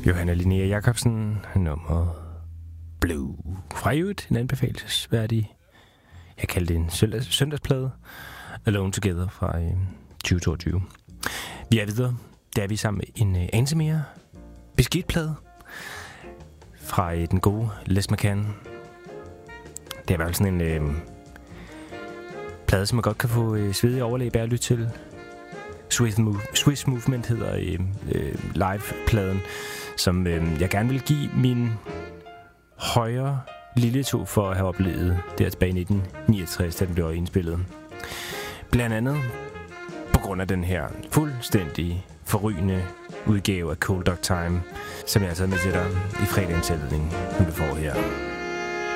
Johanna Linnea Jacobsen, nummer Blue. Fra øvrigt en anbefalelsesværdig, jeg kalder det en søndagsplade, Alone Together fra 2022. Vi er videre. Der er vi sammen med en anelse mere beskidtplade fra den gode Les McCann. Det er i hvert fald sådan en plade, som man godt kan få svedige overlæg bag at lytte til. Swiss Movement hedder live-pladen, som jeg gerne vil give min højre lille to for at have oplevet der tilbage i 1969, da den blev indspillet. Blandt andet på grund af den her fuldstændig forrygende udgave af Cold Dog Time, som jeg altså med til dig i fredagens sætning, som du får her.